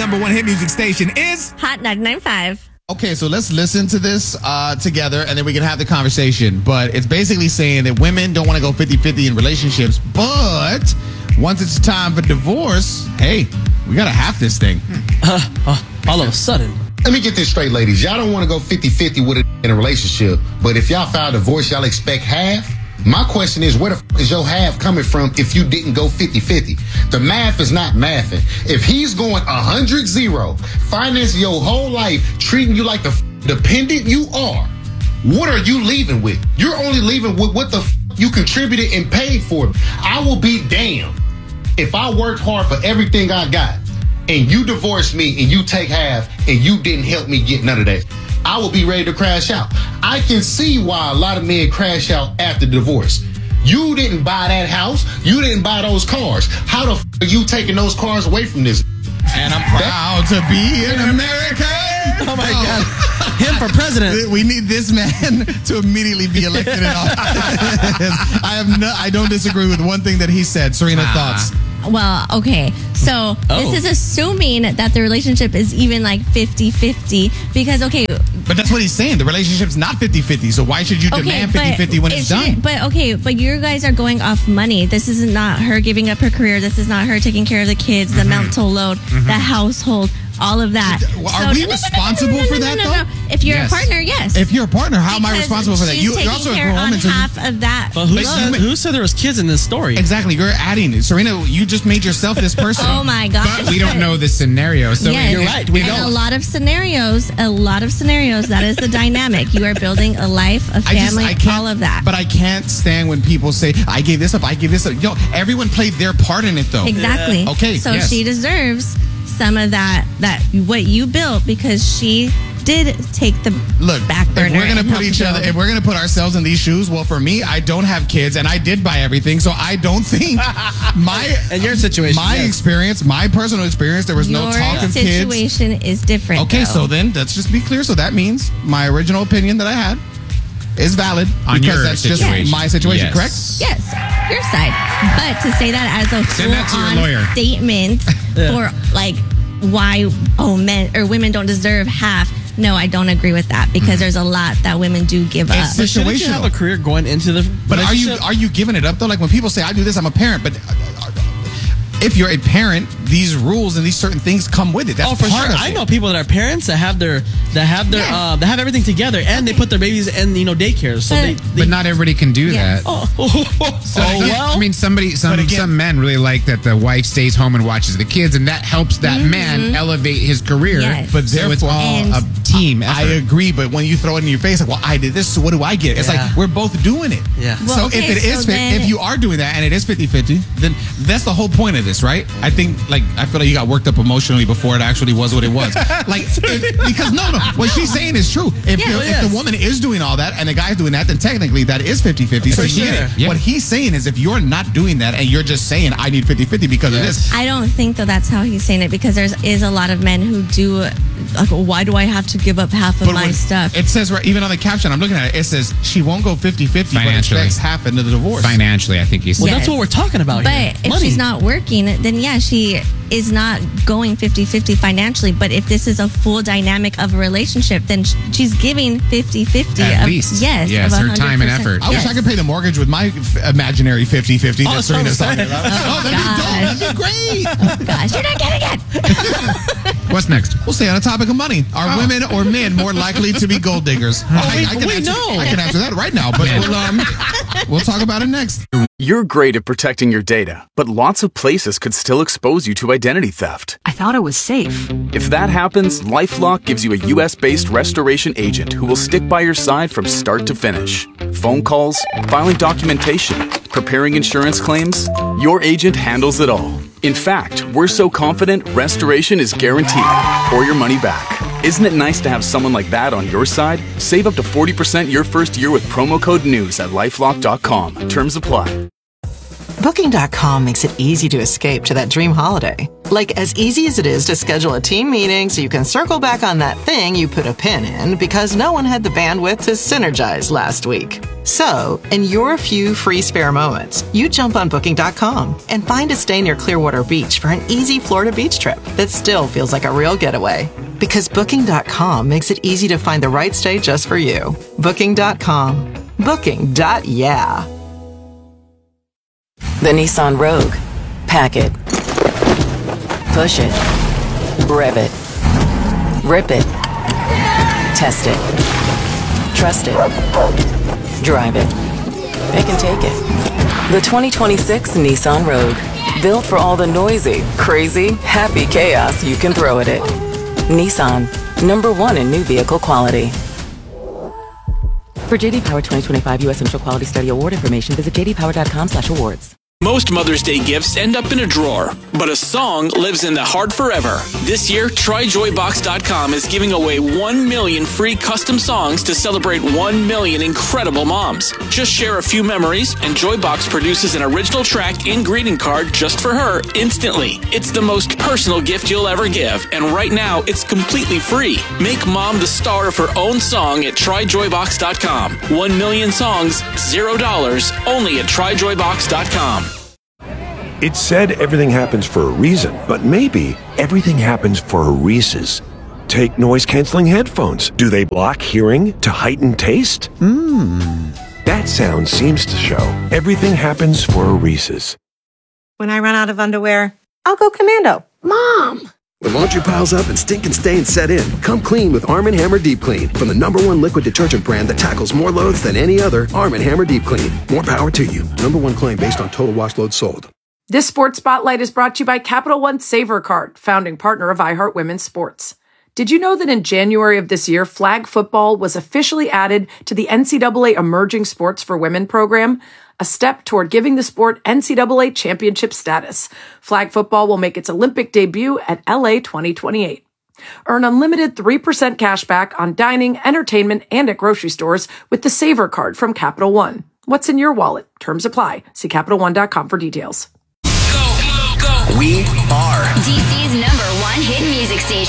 #1 hit music station is Hot 99.5. Okay, so let's listen to this together, and then we can have the conversation. But it's basically saying that women don't want to go 50-50 in relationships, but once it's time for divorce, hey, we got to half this thing. All of a sudden. Let me get this straight, ladies. Y'all don't want to go 50-50 with it in a relationship, but if y'all file divorce, y'all expect half? My question is, where the f*** is your half coming from if you didn't go 50-50? The math is not mathing. If he's going 100-0, financing your whole life, treating you like the dependent you are, what are you leaving with? You're only leaving with what the you contributed and paid for. I will be damned if I worked hard for everything I got and you divorce me and you take half and you didn't help me get none of that. I will be ready to crash out. I can see why a lot of men crash out after divorce. You didn't buy that house. You didn't buy those cars. How the f*** are you taking those cars away from this? And I'm proud to be an American. Oh, my God. Him for president. We need this man to immediately be elected in office. I don't disagree with one thing that he said. Serena, thoughts? Well, okay. So this is assuming that the relationship is even like 50-50 because, okay. But that's what he's saying. The relationship's not 50-50. So why should you demand 50-50 when it's done? But you guys are going off money. This is not her giving up her career. This is not her taking care of the kids, the mental load, the household. All of that. Are we responsible for that, though? If you're a partner, yes. If you're a partner, how am I responsible for that? You're also a woman. Half of that. But who said there was kids in this story? Exactly. You're adding. Serena, you just made yourself this person. Oh, my gosh. But we don't know the scenario. So yes. You're right. We don't. A lot of scenarios, that is the dynamic. You are building a life, a family, all of that. But I can't stand when people say, I gave this up, I give this up. Everyone played their part in it, though. Exactly. Yeah. Okay. So she deserves some of that what you built because she did take the back burner. If we're gonna put ourselves in these shoes, well, for me, I don't have kids and I did buy everything, so I don't think in your situation, my personal experience, there was no talk of kids. Your situation is different. Okay, so then let's just be clear. So that means my original opinion that I had is valid because that's just my situation, correct? Yes, your side. But to say that as a full-on statement for like why men or women don't deserve half. No, I don't agree with that because there's a lot that women do give up. It's situational. Shouldn't you have a career going into the But are you giving it up though? Like when people say I do this, I'm a parent, but if you're a parent, these rules and these certain things come with it. That's part of it. I know people that are parents that have everything together and they put their babies in daycares. So but not everybody can do that. I mean, some men really like that the wife stays home and watches the kids, and that helps that man elevate his career. Yes. But so it's all a team effort. I agree, but when you throw it in your face, like, well, I did this, so what do I get? It's like we're both doing it. Yeah. Well, if you are doing that and it is 50-50, then that's the whole point of this, right? I think, I feel like you got worked up emotionally before it actually was what it was. Because what she's saying is true. If the woman is doing all that and the guy's doing that, then technically that is 50-50. So she get it. Yeah. What he's saying is if you're not doing that and you're just saying, I need 50-50 because of this. I don't think that's how he's saying it because there is a lot of men who do, like, why do I have to give up half of my stuff? It says, even on the caption, I'm looking at it, it says she won't go 50-50, but expects half into the divorce. Financially, I think he said. Well, that's what we're talking about here. But if she's not working, then she is not going 50-50 financially. But if this is a full dynamic of a relationship, then she's giving 50-50. At least. Yes, her time and effort. I wish I could pay the mortgage with my imaginary 50-50 that Serena's talking about. That'd be great. Oh, gosh, you're not getting it. What's next? We'll stay on the topic of money. Are women or men more likely to be gold diggers? I can answer that right now, but we'll talk about it next. You're great at protecting your data, but lots of places could still expose you to identity theft. I thought it was safe. If that happens, LifeLock gives you a U.S.-based restoration agent who will stick by your side from start to finish. Phone calls, filing documentation, preparing insurance claims, your agent handles it all. In fact, we're so confident restoration is guaranteed or your money back. Isn't it nice to have someone like that on your side? Save up to 40% your first year with promo code NEWS at LifeLock.com. Terms apply. Booking.com makes it easy to escape to that dream holiday. Like as easy as it is to schedule a team meeting so you can circle back on that thing you put a pin in because no one had the bandwidth to synergize last week. So, in your few free spare moments, you jump on Booking.com and find a stay near Clearwater Beach for an easy Florida beach trip that still feels like a real getaway. Because Booking.com makes it easy to find the right stay just for you. Booking.com. Booking.yeah. The Nissan Rogue. Pack it. Push it. Rev it. Rip it. Test it. Trust it. Drive it. It can take it. The 2026 Nissan Rogue. Built for all the noisy, crazy, happy chaos you can throw at it. Nissan. #1 in new vehicle quality. For JD Power 2025 U.S. Initial Quality Study Award information, visit jdpower.com/awards. Most Mother's Day gifts end up in a drawer, but a song lives in the heart forever. This year, TryJoyBox.com is giving away 1 million free custom songs to celebrate 1 million incredible moms. Just share a few memories, and Joybox produces an original track and greeting card just for her instantly. It's the most personal gift you'll ever give, and right now, it's completely free. Make mom the star of her own song at TryJoyBox.com. 1 million songs, $0, only at TryJoyBox.com. It's said everything happens for a reason, but maybe everything happens for a Reese's. Take noise-canceling headphones. Do they block hearing to heighten taste? That sound seems to show everything happens for a Reese's. When I run out of underwear, I'll go commando. Mom! When laundry piles up and stinking stains set in, come clean with Arm & Hammer Deep Clean. From the #1 liquid detergent brand that tackles more loads than any other, Arm & Hammer Deep Clean. More power to you. #1 claim based on total wash load sold. This Sports Spotlight is brought to you by Capital One Savor Card, founding partner of iHeart Women's Sports. Did you know that in January of this year, flag football was officially added to the NCAA Emerging Sports for Women program, a step toward giving the sport NCAA championship status? Flag football will make its Olympic debut at LA 2028. Earn unlimited 3% cash back on dining, entertainment, and at grocery stores with the Savor Card from Capital One. What's in your wallet? Terms apply. See CapitalOne.com for details. We are DC's #1 hit music station.